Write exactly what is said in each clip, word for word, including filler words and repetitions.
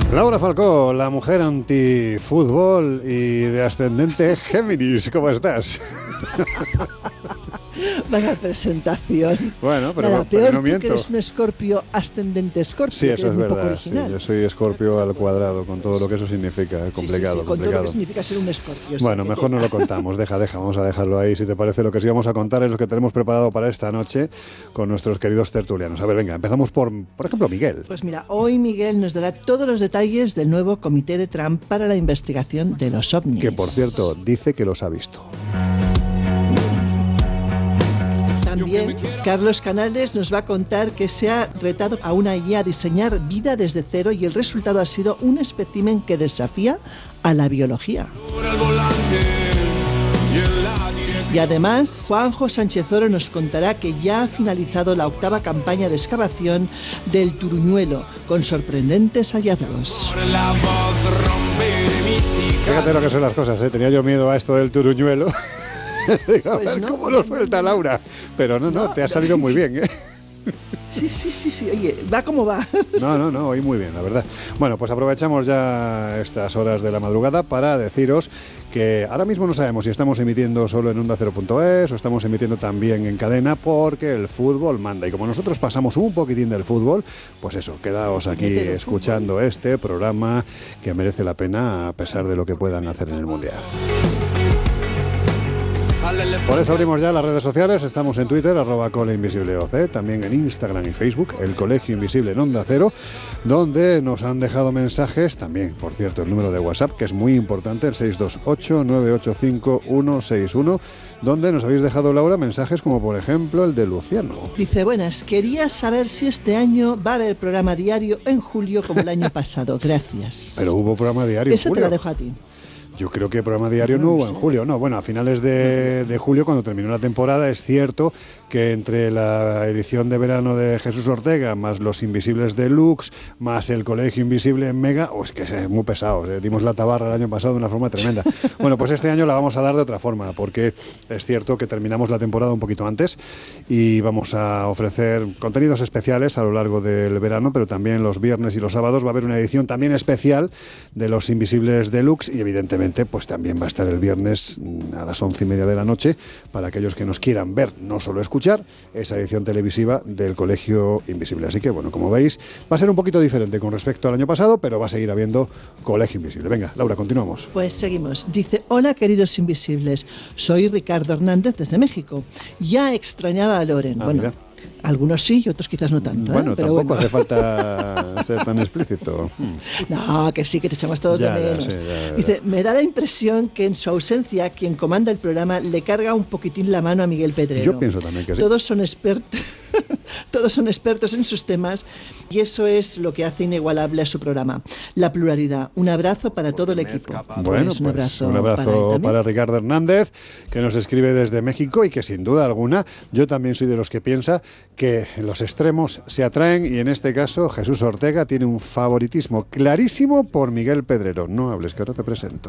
Laura Falcó, la mujer antifútbol y de ascendente Géminis, ¿cómo estás? Vaya presentación. Bueno, pero, Nada, pero peor no tú miento. que eres un escorpio ascendente escorpio. Sí, eso es muy poco verdad. Sí, original. yo soy escorpio al cuadrado, con todo lo que eso significa. Es complicado, sí, sí, sí, con complicado. todo lo que significa ser un escorpio. Bueno, sí, mejor te... no lo contamos. Deja, deja, vamos a dejarlo ahí. Si te parece, lo que sí vamos a contar es lo que tenemos preparado para esta noche con nuestros queridos tertulianos. A ver, venga, empezamos por, por ejemplo, Miguel. Pues mira, hoy Miguel nos dará todos los detalles del nuevo comité de Trump para la investigación de los ovnis. Que, por cierto, dice que los ha visto. También Carlos Canales nos va a contar que se ha retado a una I A a diseñar vida desde cero y el resultado ha sido un espécimen que desafía a la biología. Y además, Juanjo Sánchez Oro nos contará que ya ha finalizado la octava campaña de excavación del Turuñuelo, con sorprendentes hallazgos. Fíjate lo que son las cosas, ¿eh? Tenía yo miedo a esto del Turuñuelo. Digo, a Pues ver no, cómo lo suelta Laura. Pero no, no, no, te ha salido muy bien, ¿eh? Sí, sí, sí, sí. Oye, va como va. No, no, no, hoy muy bien, la verdad. Bueno, pues aprovechamos ya estas horas de la madrugada para deciros que ahora mismo no sabemos si estamos emitiendo solo en onda cero punto es o estamos emitiendo también en cadena, porque el fútbol manda. Y como nosotros pasamos un poquitín del fútbol, pues eso, quedaos aquí escuchando este programa que merece la pena a pesar de lo que puedan hacer en el Mundial. Por eso abrimos ya las redes sociales. Estamos en Twitter, arroba coleinvisibleoc, también en Instagram y Facebook, el Colegio Invisible en Onda Cero, donde nos han dejado mensajes, también, por cierto, el número de WhatsApp, que es muy importante, el seis dos ocho, nueve ocho cinco, uno seis uno, donde nos habéis dejado, Laura, mensajes como, por ejemplo, el de Luciano. Dice, buenas, quería saber si este año va a haber programa diario en julio como el año pasado. Gracias. Pero hubo programa diario en Eso julio. te lo dejo a ti. Yo creo que programa diario no hubo en julio, no, bueno, a finales de, de julio, cuando terminó la temporada, es cierto que entre la edición de verano de Jesús Ortega, más Los Invisibles Deluxe, más el Colegio Invisible en Mega, oh, es que es muy pesado, eh, dimos la tabarra el año pasado de una forma tremenda. Bueno, pues este año la vamos a dar de otra forma, porque es cierto que terminamos la temporada un poquito antes y vamos a ofrecer contenidos especiales a lo largo del verano, pero también los viernes y los sábados va a haber una edición también especial de Los Invisibles Deluxe y evidentemente pues también va a estar el viernes a las once y media de la noche para aquellos que nos quieran ver, no solo escuchar, esa edición televisiva del Colegio Invisible. Así que bueno, como veis, va a ser un poquito diferente con respecto al año pasado, pero va a seguir habiendo Colegio Invisible. Venga, Laura, continuamos. Pues seguimos. Dice, hola queridos invisibles, soy Ricardo Hernández desde México. Ya extrañaba a Loren. Ah, bueno, mira. Algunos sí y otros quizás no tanto. Bueno, ¿eh? Pero tampoco bueno. hace falta ser tan explícito. No, que sí, que te echamos todos Ya, de ya, menos. sí, ya, ya. Dice, me da la impresión que en su ausencia quien comanda el programa le carga un poquitín la mano a Miguel Pedrero. Yo pienso también que sí. Todos son expertos. Todos son expertos en sus temas y eso es lo que hace inigualable a su programa. La pluralidad. Un abrazo para todo el equipo. Bueno, Pues pues un abrazo, un abrazo para, para Ricardo Hernández, que nos escribe desde México y que sin duda alguna yo también soy de los que piensa que los extremos se atraen y en este caso Jesús Ortega tiene un favoritismo clarísimo por Miguel Pedrero. No hables, que ahora te presento.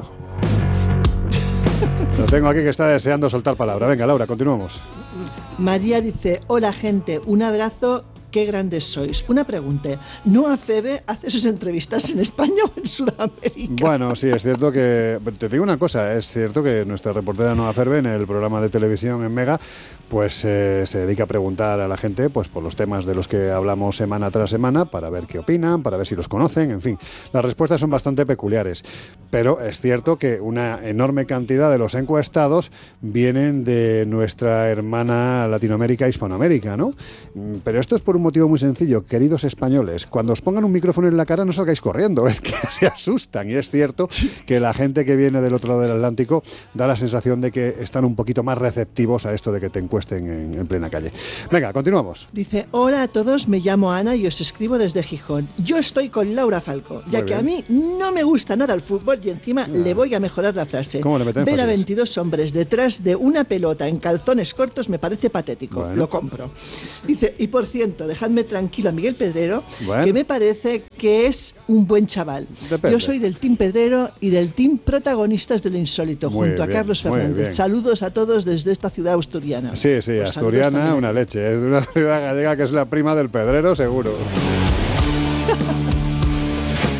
Lo tengo aquí que está deseando soltar palabra. Venga, Laura, continuamos. María dice, hola gente, un abrazo, qué grandes sois. Una pregunta, ¿Noa Febe hace sus entrevistas en España o en Sudamérica? Bueno, sí, es cierto que, te digo una cosa, es cierto que nuestra reportera Noa Febe en el programa de televisión en Mega, pues eh, se dedica a preguntar a la gente pues por los temas de los que hablamos semana tras semana, para ver qué opinan, para ver si los conocen, en fin. Las respuestas son bastante peculiares, pero es cierto que una enorme cantidad de los encuestados vienen de nuestra hermana Latinoamérica, Hispanoamérica, ¿no? Pero esto es por un motivo muy sencillo, queridos españoles, cuando os pongan un micrófono en la cara no salgáis corriendo, es que se asustan, y es cierto que la gente que viene del otro lado del Atlántico da la sensación de que están un poquito más receptivos a esto de que te encuesten en, en plena calle. Venga, continuamos. Dice, hola a todos, me llamo Ana y os escribo desde Gijón. Yo estoy con Laura Falcó, ya Muy que bien. a mí no me gusta nada el fútbol y encima Ah. le voy a mejorar la frase. ¿Cómo le mete Ver a énfasis? veintidós hombres detrás de una pelota en calzones cortos me parece patético. Bueno. Lo compro. Dice, y por cierto, dejadme tranquilo a Miguel Pedrero, Bueno. que me parece que es un buen chaval. Depende. Yo soy del team Pedrero y del team protagonistas de lo insólito, Muy junto a bien, Carlos muy Fernández. bien. Saludos a todos desde esta ciudad asturiana. Sí, sí, Pues saludos asturiana, también. una leche, es de una ciudad gallega que es la prima del Pedrero, seguro.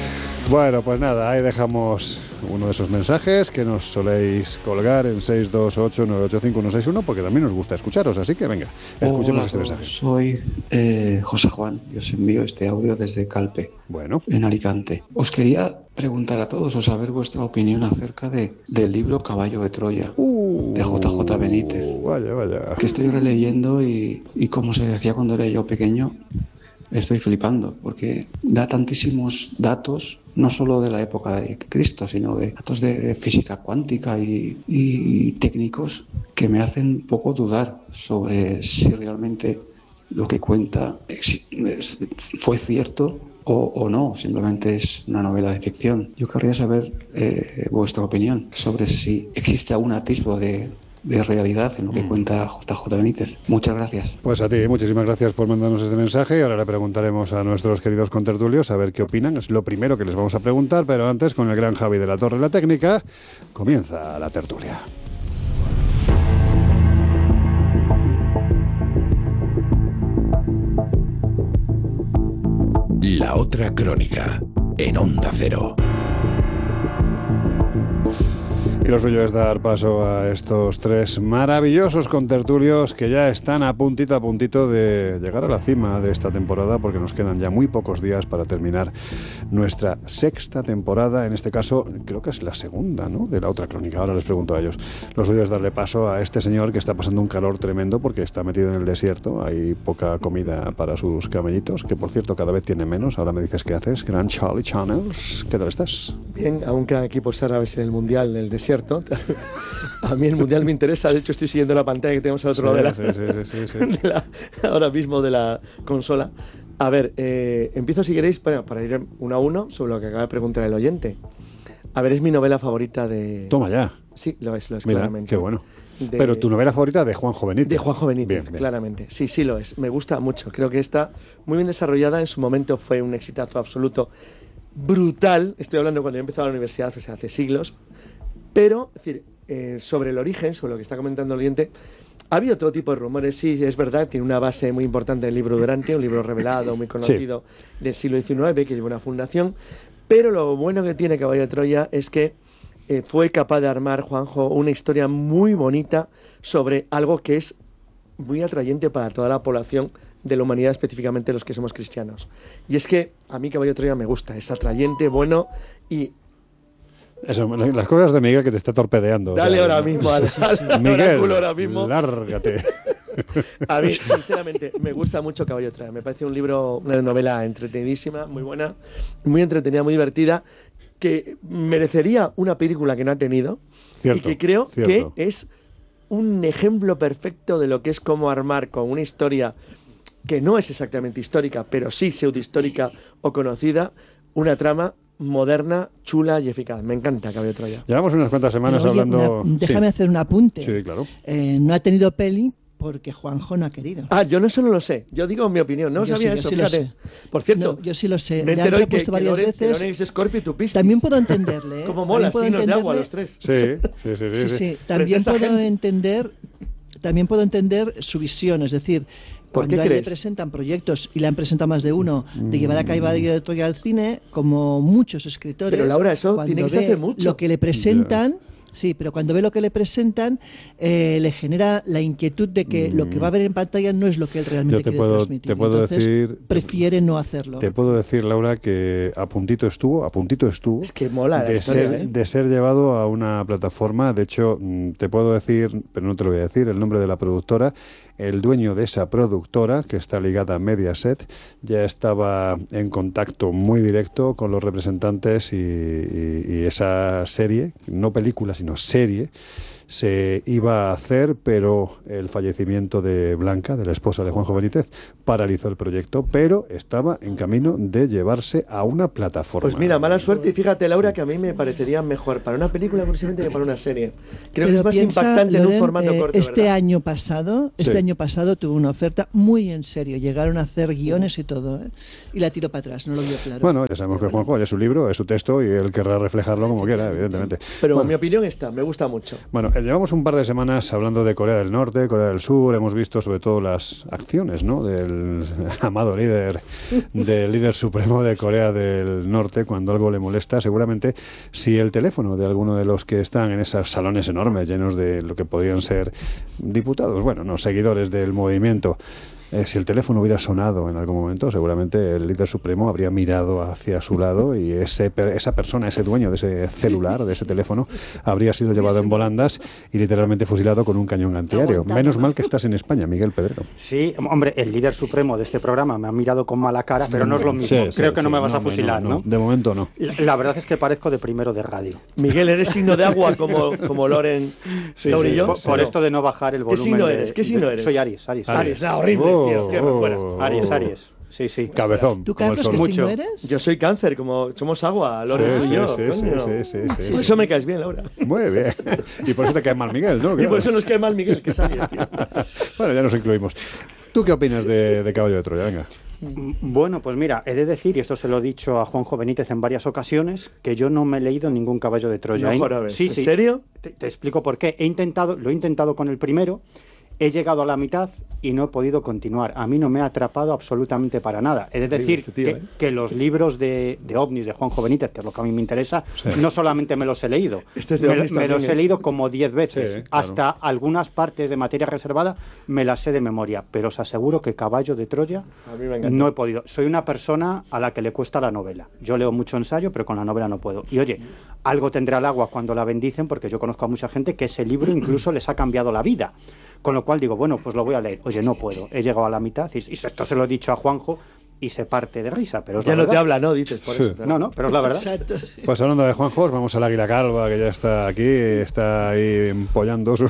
Bueno, pues nada, ahí dejamos uno de esos mensajes que nos soléis colgar en seis dos ocho nueve ocho cinco uno seis uno, porque también nos gusta escucharos, así que venga, escuchemos Hola, este mensaje. Soy eh, José Juan y os envío este audio desde Calpe, bueno, en Alicante. Os quería preguntar a todos o saber vuestra opinión acerca de, del libro Caballo de Troya, uh, de J J Benítez, vaya, vaya. que estoy releyendo y, y como se decía cuando era yo pequeño, estoy flipando, porque da tantísimos datos, no solo de la época de Cristo, sino de datos de, de física cuántica y, y técnicos que me hacen un poco dudar sobre si realmente lo que cuenta fue cierto o, o no, simplemente es una novela de ficción. Yo querría saber eh, vuestra opinión sobre si existe algún atisbo de... de realidad en lo que cuenta J J Benítez. Muchas gracias. Pues a ti, muchísimas gracias por mandarnos este mensaje y ahora le preguntaremos a nuestros queridos contertulios a ver qué opinan. Es lo primero que les vamos a preguntar, pero antes, con el gran Javi de la Torre la Técnica, comienza la tertulia. La otra crónica, en Onda Cero. Y lo suyo es dar paso a estos tres maravillosos contertulios que ya están a puntito a puntito de llegar a la cima de esta temporada, porque nos quedan ya muy pocos días para terminar nuestra sexta temporada. En este caso, creo que es la segunda, ¿no?, de la otra crónica. Ahora les pregunto a ellos. Lo suyo es darle paso a este señor que está pasando un calor tremendo porque está metido en el desierto. Hay poca comida para sus camellitos, que por cierto cada vez tiene menos. Ahora me dices qué haces. Gran Charlie Channels, ¿qué tal estás? Bien, aún quedan equipos árabes en el Mundial, en el desierto. A mí el Mundial me interesa, de hecho estoy siguiendo la pantalla que tenemos al otro sí, lado de la, sí, sí, sí, sí. de la, ahora mismo de la consola. A ver, eh, empiezo si queréis para, para ir uno a uno sobre lo que acaba de preguntar el oyente. A ver, es mi novela favorita de... Toma ya. Sí, lo es, lo es. Mira, claramente. Qué bueno. De... Pero tu novela favorita de Juanjo Benítez. De Juanjo Benítez, bien, bien. claramente. Sí, sí lo es. Me gusta mucho. Creo que está muy bien desarrollada. En su momento fue un exitazo absoluto, brutal. Estoy hablando cuando yo empezaba la universidad, o sea, hace siglos. Pero, es decir, eh, sobre el origen, sobre lo que está comentando el oyente, ha habido todo tipo de rumores. Sí, es verdad, tiene una base muy importante en el libro Durante, un libro revelado, muy conocido, sí, del siglo diecinueve, que lleva una fundación. Pero lo bueno que tiene Caballo de Troya es que eh, fue capaz de armar, Juanjo, una historia muy bonita sobre algo que es muy atrayente para toda la población de la humanidad, específicamente los que somos cristianos. Y es que a mí Caballo de Troya me gusta, es atrayente, bueno y... Eso, las cosas de Miguel que te está torpedeando. Dale, o sea, ahora ¿no? mismo al, al Miguel, ahora mismo. Lárgate. A mí, sinceramente, me gusta mucho Caballo de Troya. Me parece un libro, una novela entretenidísima, muy buena, muy entretenida, muy divertida, que merecería una película que no ha tenido. Cierto, y que creo cierto. que es un ejemplo perfecto de lo que es cómo armar con una historia que no es exactamente histórica, pero sí pseudohistórica o conocida, una trama moderna, chula y eficaz. Me encanta Caballo de Troya. Llevamos unas cuantas semanas Pero, oye, hablando... Una, déjame sí. hacer un apunte. Sí, claro. Eh, no ha tenido peli porque Juanjo no ha querido. Ah, yo no solo lo sé. Yo digo mi opinión. No yo sabía sí, eso, sí fíjate. Por cierto... No, yo sí lo sé. Me Le han propuesto que, varias que Lorenz, veces... Que Lorenz es Scorpio y tú Piscis. También puedo entenderle, ¿eh? Como mola, signos de agua los tres. Sí, sí, sí. sí, sí, sí. También puedo gente. entender... También puedo entender su visión, es decir... Cuando a él le presentan proyectos, y le han presentado más de uno, de llevar a Caballo de Troya al cine, como muchos escritores... Pero Laura, eso tiene que ser hace mucho. Lo que le presentan... Yeah. Sí, pero cuando ve lo que le presentan, eh, le genera la inquietud de que mm. lo que va a ver en pantalla no es lo que él realmente Yo te quiere puedo, transmitir. Te puedo Entonces, decir, prefiere no hacerlo. Te puedo decir, Laura, que a puntito estuvo, a puntito estuvo. Es que mola de, la historia, ser, ¿eh? de ser llevado a una plataforma. De hecho, te puedo decir, pero no te lo voy a decir, el nombre de la productora. El dueño de esa productora, que está ligada a Mediaset, ya estaba en contacto muy directo con los representantes y, y, y esa serie, no película, sino serie, se iba a hacer, pero el fallecimiento de Blanca, de la esposa de Juanjo Benítez, paralizó el proyecto, pero estaba en camino de llevarse a una plataforma. Pues mira, mala suerte, y fíjate, Laura, sí. que a mí me parecería mejor para una película precisamente que para una serie. Creo pero que es más piensa, impactante Loren, en un formato eh, corto, Este ¿verdad? año pasado, este sí. año pasado tuvo una oferta muy en serio, llegaron a hacer guiones y todo, ¿eh? Y la tiró para atrás, no lo vio claro. Bueno, ya sabemos que Juanjo es su libro, es su texto, y él querrá reflejarlo como quiera, evidentemente. Pero bueno. mi opinión está, me gusta mucho. Bueno, llevamos un par de semanas hablando de Corea del Norte, Corea del Sur, hemos visto sobre todo las acciones, ¿no?, del amado líder, del líder supremo de Corea del Norte cuando algo le molesta. Seguramente si el teléfono de alguno de los que están en esos salones enormes llenos de lo que podrían ser diputados, bueno, no, seguidores del movimiento, Eh, si el teléfono hubiera sonado en algún momento, seguramente el líder supremo habría mirado hacia su lado y ese esa persona, ese dueño de ese celular, de ese teléfono, habría sido llevado en volandas y literalmente fusilado con un cañón antiaéreo. Menos mal que estás en España, Miguel Pedrero. Sí, hombre, el líder supremo de este programa me ha mirado con mala cara, pero no es lo mismo. Sí, sí, Creo que sí, no me vas no, a fusilar, no, no, ¿no? De momento no. La, la verdad es que parezco de primero de radio. Miguel, ¿eres signo de agua como, como Loren sí, sí, yo? Por, por esto de no bajar el volumen. ¿Qué signo de, eres? ¿Qué signo eres? Soy Aries, Aries. Aries, Aries. No, horrible, oh, tío, tío, oh, fuera. Aries, Aries. Sí, sí. Cabezón. ¿Tú, Carlos, qué signo eres? Yo soy Cáncer, como somos agua, Loren sí, y yo. Sí, sí, sí, sí, sí, sí. Por eso me caes bien, Laura. Muy bien. Y por eso te cae mal Miguel, ¿no? Claro. Y por eso nos cae mal Miguel, que es Aries, tío. Bueno, ya nos incluimos. ¿Tú qué opinas de, de Caballo de Troya? Venga. Bueno, pues mira, he de decir, y esto se lo he dicho a Juanjo Benítez en varias ocasiones, que yo no me he leído ningún Caballo de Troya. No, joder, sí, ¿en sí. serio? Te, te explico por qué. He intentado, lo he intentado con el primero, he llegado a la mitad y no he podido continuar. A mí no me ha atrapado absolutamente para nada. He de decir este tío, que, ¿eh? que los libros de, de ovnis de Juanjo Benítez, que es lo que a mí me interesa, sí. no solamente me los he leído, este es de me, me los he leído como diez veces. Sí, claro. Hasta algunas partes de materia reservada me las sé de memoria, pero os aseguro que Caballo de Troya no he podido. Soy una persona a la que le cuesta la novela. Yo leo mucho ensayo, pero con la novela no puedo. Y oye, algo tendrá el agua cuando la bendicen, porque yo conozco a mucha gente que ese libro incluso les ha cambiado la vida. Con lo cual digo, bueno, pues lo voy a leer. Oye, no puedo. He llegado a la mitad y, y esto se lo he dicho a Juanjo y se parte de risa. Pero es ya la no verdad. te habla, ¿no? Dices por sí. eso. No, no, pero es la verdad. Exacto, sí. Pues hablando de Juanjos, vamos al Águila Calva, que ya está aquí, está ahí empollando sus...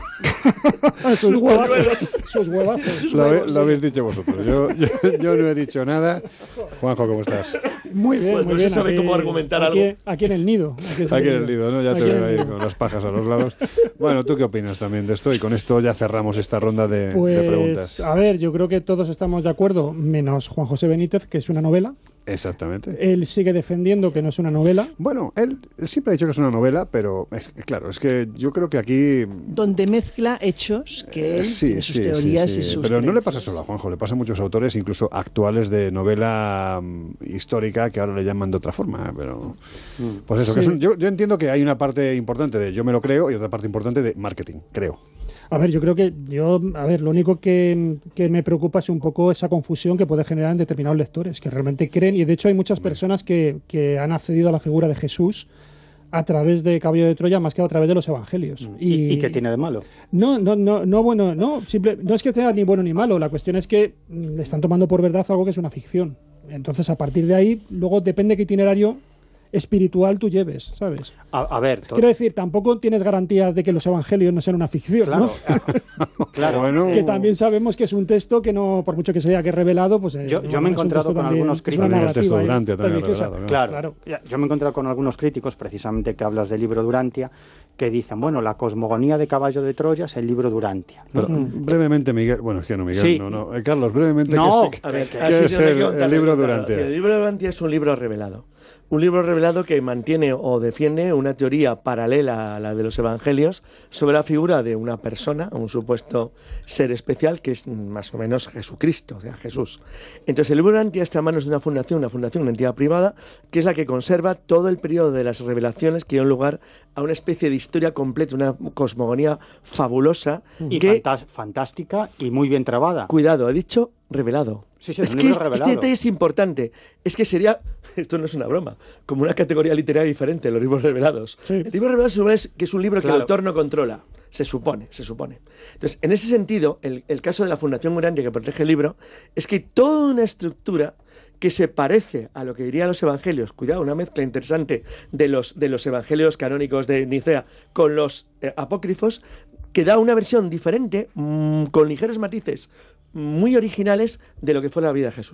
sus huevazos. Sus huevazos. Lo, huevos, lo sí. habéis dicho vosotros. Yo, yo, yo no he dicho nada. Juanjo, ¿cómo estás? Muy bien, pues muy no bien. se sabe aquí, cómo argumentar aquí, algo. Aquí en el nido. Aquí, aquí en el nido, ¿no? Ya aquí te veo ahí con las pajas a los lados. Bueno, ¿tú qué opinas también de esto? Y con esto ya cerramos esta ronda de, pues, de preguntas. A ver, yo creo que todos estamos de acuerdo, menos Juan José Benítez, que es una novela. Exactamente. Él sigue defendiendo que no es una novela. Bueno, él, él siempre ha dicho que es una novela, pero es, claro, es que yo creo que aquí... Donde mezcla hechos que él sí, tiene sus sí, teorías sí, sí. y sus Pero creencias. no le pasa solo a Juanjo, le pasa a muchos autores, incluso actuales de novela um, histórica, que ahora le llaman de otra forma, pero... Pues eso, sí. que es un, yo, yo entiendo que hay una parte importante de yo me lo creo y otra parte importante de marketing, creo. A ver, yo creo que yo, a ver, lo único que, que me preocupa es un poco esa confusión que puede generar en determinados lectores, que realmente creen, y de hecho hay muchas personas que, que han accedido a la figura de Jesús a través de Caballo de Troya más que a través de los evangelios. ¿Y, ¿Y qué tiene de malo? No, no, no, no bueno, no, simple, no es que sea ni bueno ni malo, la cuestión es que le están tomando por verdad algo que es una ficción. Entonces, a partir de ahí, luego depende qué itinerario espiritual tú lleves, ¿sabes? A, a ver, quiero decir, tampoco tienes garantías de que los evangelios no sean una ficción, claro, ¿no? Claro, bueno. Que también sabemos que es un texto que no, por mucho que sea que revelado, pues yo, yo me he encontrado con algunos críticos. El texto Durantia también revelado, ¿no? Claro, claro. Yo me he encontrado con algunos críticos, precisamente que hablas del libro Durantia, que dicen, bueno, la cosmogonía de Caballo de Troya es el libro Durantia. Pero, mm. brevemente, Miguel, bueno, es que no, Miguel, sí. no, no. Eh, Carlos, brevemente, no, ¿qué, a ver, ¿qué es el, el, el libro Durantia? El libro Durantia es un libro revelado. Un libro revelado que mantiene o defiende una teoría paralela a la de los evangelios sobre la figura de una persona, un supuesto ser especial, que es más o menos Jesucristo, o sea, Jesús. Entonces el libro Durantia está en manos de una fundación, una fundación, una entidad privada, que es la que conserva todo el periodo de las revelaciones que dieron lugar a una especie de historia completa, una cosmogonía fabulosa. Y que, fantas- fantástica y muy bien trabada. Cuidado, he dicho revelado. Sí, sí, es un que libro este, revelado. este detalle es importante. Es que sería, esto no es una broma, como una categoría literaria diferente, los libros revelados. Sí. El libro revelado se supone que es un libro Claro. que el autor no controla. Se supone, se supone. Entonces, en ese sentido, el, el caso de la Fundación Durantia que protege el libro es que hay toda una estructura que se parece a lo que dirían los evangelios. Cuidado, una mezcla interesante de los, de los evangelios canónicos de Nicea con los eh, apócrifos, que da una versión diferente, mmm, con ligeros matices, muy originales de lo que fue la vida de Jesús.